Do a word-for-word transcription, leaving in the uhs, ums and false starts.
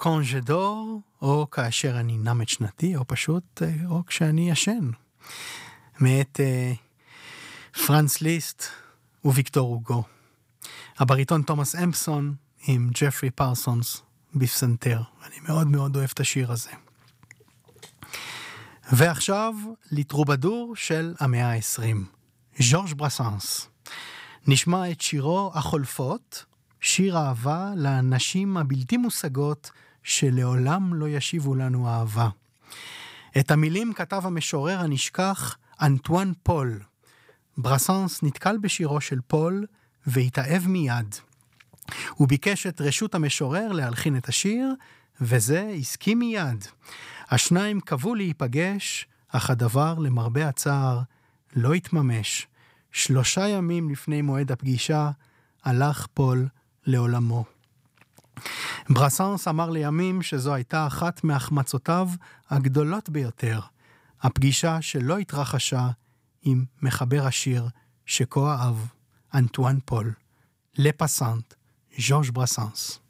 קונג'דור, או כאשר אני נם את שנתי, או פשוט, או כשאני ישן. מאת uh, פרנץ ליסט וויקטור הוגו. הבריטון תומאס אמפסון עם ג'פרי פרסונס בפסנתר. אני מאוד מאוד אוהב את השיר הזה. ועכשיו לטרובדור של המאה ה-עשרים. ז'ורג' ברסנס. נשמע את שירו החולפות, שיר אהבה לאנשים הבלתי מושגות שלעולם לא ישיבו לנו אהבה. את המילים כתב המשורר הנשכח אנטואן פול. ברסנס נתקל בשירו של פול והתאהב מיד. הוא ביקש את רשות המשורר להלחין את השיר, וזה הסכים מיד. השניים קבעו להיפגש, אך הדבר למרבה הצער לא התממש. שלושה ימים לפני מועד הפגישה, הלך פול לעולמו. ברסנס אמר לימים שזו הייתה אחת מהחמצותיו הגדולות ביותר. הפגישה שלא התרחשה עם מחבר השיר שכה אהב, אנטואן פול. לפסנט, ז'ורג' ברסנס.